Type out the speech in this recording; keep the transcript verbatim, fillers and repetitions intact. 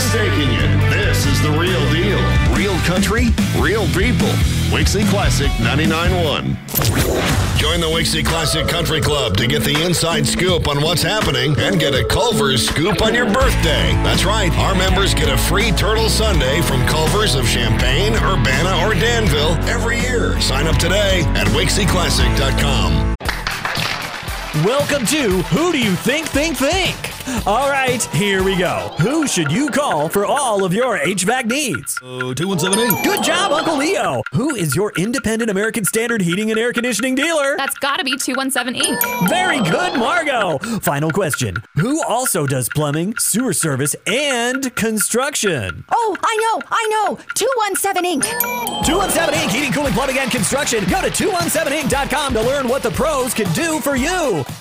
mistaking you. This is the real deal. Real country, real people. Wixie Classic ninety-nine point one. Join the Wixie Classic Country Club to get the inside scoop on what's happening and get a Culver's scoop on your birthday. That's right. Our members get a free Turtle Sundae from Culver's of Champaign, Urbana, or Danville every year. Sign up today at Wixie Classic dot com. Welcome to Who Do You Think Think Think? All right, here we go. Who should you call for all of your H V A C needs? Oh, two one seven eight. Good job, Uncle Leo. Who is your independent American Standard heating and air conditioning dealer? That's gotta be two one seven Incorporated. Very good, Margot. Final question. Who also does plumbing, sewer service, and construction? Oh, I know, I know. two one seven Incorporated. two one seven Incorporated, heating, cooling, plumbing, and construction. Go to two one seven inc dot com to learn what the pros can do for you.